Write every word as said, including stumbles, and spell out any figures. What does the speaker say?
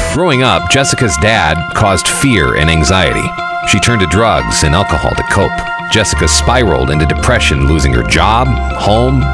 Growing up, Jessica's dad caused fear and anxiety. She turned to drugs and alcohol to cope. Jessica spiraled into depression, losing her job, home,